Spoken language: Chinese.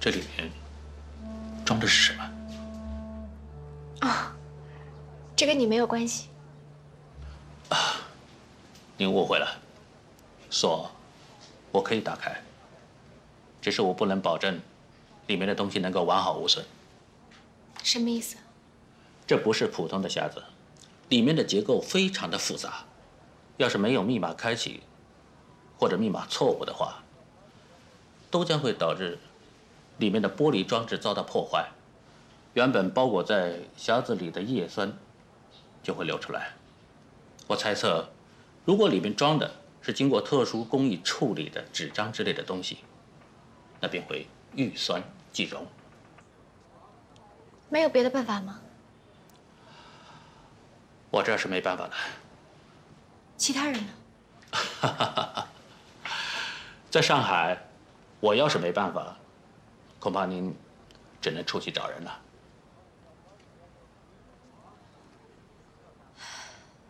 这里面装的是什么？ 哦，这跟你没有关系。 您误会了，锁我可以打开，只是我不能保证里面的东西能够完好无损。 什么意思？ 这不是普通的匣子，里面的结构非常的复杂，要是没有密码开启，或者密码错误的话，都将会导致里面的玻璃装置遭到破坏，原本包裹在匣子里的叶酸就会流出来。我猜测，如果里面装的是经过特殊工艺处理的纸张之类的东西，那便会遇酸即溶。 没有别的办法吗？ 我这是没办法的。 其他人呢？ 在上海，我要是没办法，恐怕您只能出去找人了。